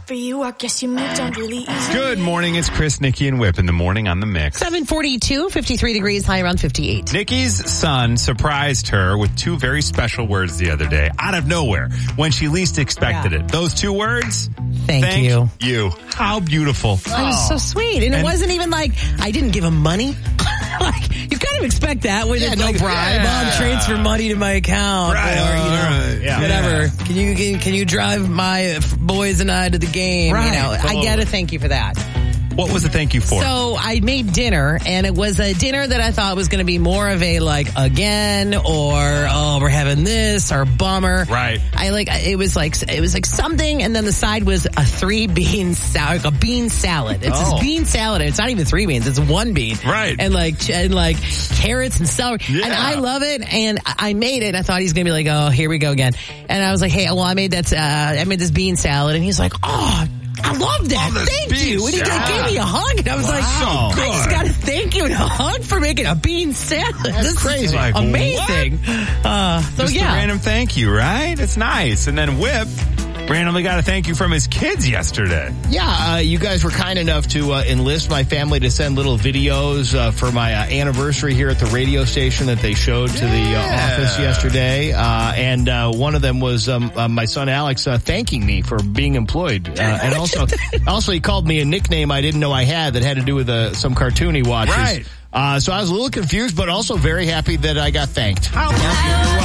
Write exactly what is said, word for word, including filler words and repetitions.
For you, I guess you moved on really easy. Good morning. It's Chris, Nikki, and Whip in the morning on the Mix. seven forty-two, fifty-three degrees, high around fifty-eight. Nikki's son surprised her with two very special words the other day, out of nowhere, when she least expected Yeah. it. Those two words? Thank, Thank you. you. How beautiful. That was so sweet. And, And- it wasn't even like, I didn't give him money. Like, you kind of expect that when Yeah, it's no like, bribe. Mom, transfer money to my account. Right, Or, you know, right, yeah. whatever. Can you can, can you drive my f- boys and I to the game? Right, You know, I totally. get a thank you for that. What was the thank you for? So I made dinner, and it was a dinner that I thought was going to be more of a like again, or oh we're having this, or bummer. Right. I like it was like it was like something, and then the side was a three bean salad, like a bean salad. It's Oh. this bean salad. It's not even three beans; it's one bean. Right. And like ch- and like carrots and celery, Yeah. and I love it. And I I made it. I thought he's going to be like, oh, here we go again. And I was like, hey, well, I made that. Uh, I made this bean salad, and he's like, oh. I love that. Oh, this Thank bean you. And he salad. gave me a hug, and I was Wow. like, So I just good. got to thank you and a hug for making a bean salad. This is crazy. Like, amazing. Uh, so Just yeah. a random thank you, right? It's nice. And then Whip randomly got a thank you from his kids yesterday. Yeah, uh, you guys were kind enough to uh, enlist my family to send little videos uh, for my uh, anniversary here at the radio station that they showed to the uh, Yeah. office yesterday. Uh, and uh, one of them was um, uh, my son Alex uh, thanking me for being employed. Uh, and also, also he called me a nickname I didn't know I had that had to do with uh, some cartoon he watches. Right. Uh, so I was a little confused, but also very happy that I got thanked. How